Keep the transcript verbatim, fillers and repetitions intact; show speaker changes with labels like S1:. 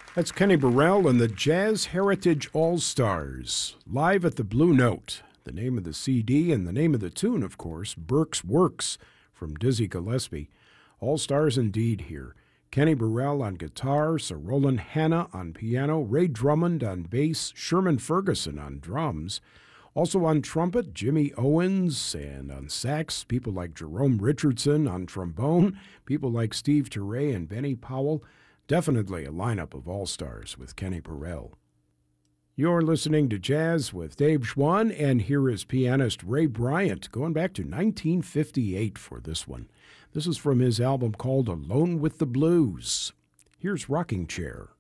S1: That's Kenny Burrell and the Jazz Heritage All-Stars, live at the Blue Note. The name of the C D and the name of the tune, of course, Burke's Works from Dizzy Gillespie. All-Stars indeed here. Kenny Burrell on guitar, Sir Roland Hanna on piano, Ray Drummond on bass, Sherman Ferguson on drums. Also on trumpet, Jimmy Owens, and on sax, people like Jerome Richardson, on trombone, people like Steve Turre and Benny Powell. Definitely a lineup of all-stars with Kenny Burrell. You're listening to Jazz with Dave Schwann, and here is pianist Ray Bryant, going back to nineteen fifty-eight for this one. This is from his album called Alone with the Blues. Here's Rocking Chair.